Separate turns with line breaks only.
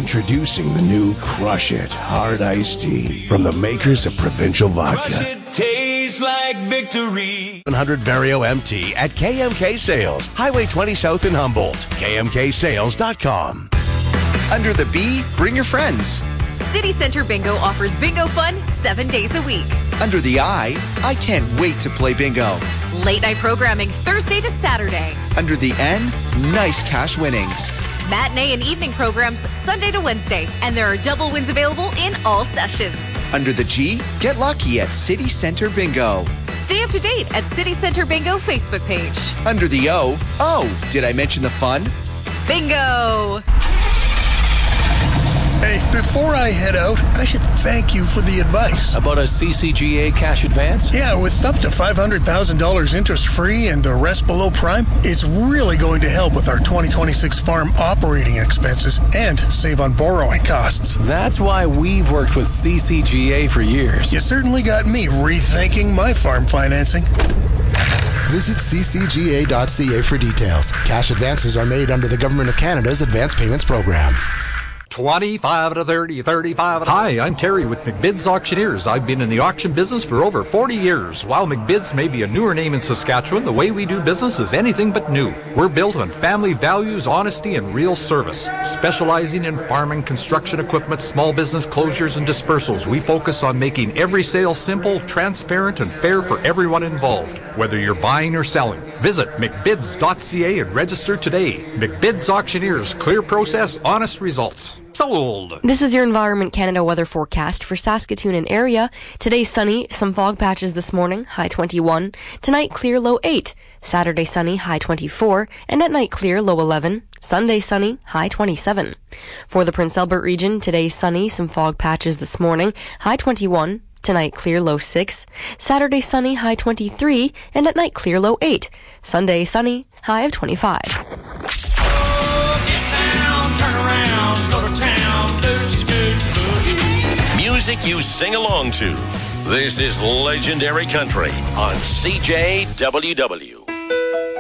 Introducing the new Crush It Hard Iced Tea from the makers of Provincial Vodka.
Crush it, tastes like victory.
100 Vario MT at KMK Sales, Highway 20 South in Humboldt. KMKSales.com.
Under the B, bring your friends.
City Center Bingo offers bingo fun 7 days a week.
Under the I can't wait to play bingo.
Late night programming Thursday to Saturday.
Under the N, nice cash winnings.
Matinee and evening programs Sunday to Wednesday, and there are double wins available in all sessions.
Under the G, get lucky at City Center Bingo.
Stay up to date at City Center Bingo Facebook page.
Under the O, did I mention the fun?
Bingo!
Hey, before I head out, I should thank you for the advice.
About a CCGA cash advance?
Yeah, with up to $500,000 interest-free and the rest below prime, it's really going to help with our 2026 farm operating expenses and save on borrowing costs.
That's why we've worked with CCGA for years.
You certainly got me rethinking my farm financing.
Visit ccga.ca for details. Cash advances are made under the Government of Canada's Advance Payments Program.
25 to 30, 35 to... Hi, I'm Terry with McBid's Auctioneers. I've been in the auction business for over 40 years. While McBid's may be a newer name in Saskatchewan, the way we do business is anything but new. We're built on family values, honesty, and real service. Specializing in farming, construction equipment, small business closures, and dispersals, we focus on making every sale simple, transparent, and fair for everyone involved, whether you're buying or selling. Visit McBids.ca and register today. McBid's Auctioneers. Clear process, honest results. Sold.
This is your Environment Canada weather forecast for Saskatoon and area. Today sunny, some fog patches this morning, high 21. Tonight clear, low 8. Saturday sunny, high 24. And at night clear, low 11. Sunday sunny, high 27. For the Prince Albert region, today sunny, some fog patches this morning, high 21. Tonight clear, low 6. Saturday sunny, high 23. And at night clear, low 8. Sunday sunny, high of 25.
Music you sing along to. This is Legendary Country on CJWW.